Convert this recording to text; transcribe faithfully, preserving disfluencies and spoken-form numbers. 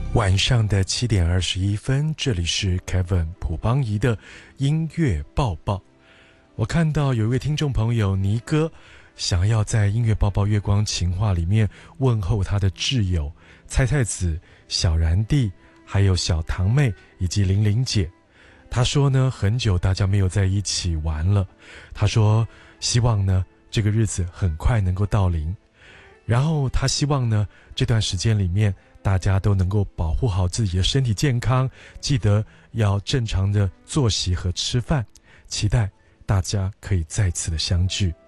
晚上的七点二十一分，这里是 Kevin 朴邦仪的音乐报报。我看到有一位听众朋友尼哥想要在音乐报报月光情话里面问候他的挚友菜菜子、小然弟，还有小堂妹以及玲玲姐。他说呢，很久大家没有在一起玩了，他说希望呢这个日子很快能够到临，然后他希望呢这段时间里面大家都能够保护好自己的身体健康，记得要正常的作息和吃饭，期待大家可以再次的相聚。